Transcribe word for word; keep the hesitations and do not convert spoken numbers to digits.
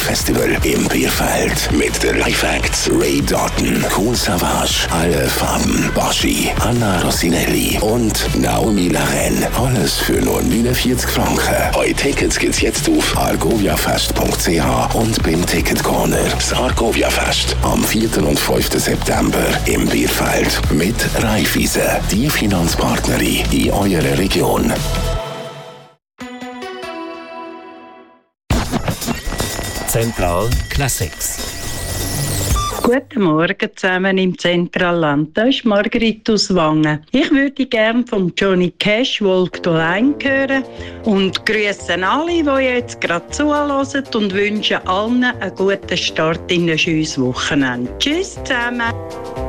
Festival im Bierfeld mit den Live-Acts Ray Doughton, Kool Savas, Alle Farben, Baschi, Anna Rossinelli und Naomi Laren. Alles für nur neunundvierzig Franken. Eure Tickets gibt's jetzt auf argoviafest punkt c h und beim Ticket Corner. Das Argovia-Fest am vierten und fünften September im Bierfeld mit Raiffeisen, die Finanzpartnerin in eurer Region. Zentral Classics. Guten Morgen zusammen im Zentralland. Das ist Margrit aus Wangen. Ich würde gerne von Johnny Cash «Walk the Line» hören und grüße alle, die jetzt gerade zuhören und wünsche allen einen guten Start in ein schönes Wochenende. Tschüss zusammen.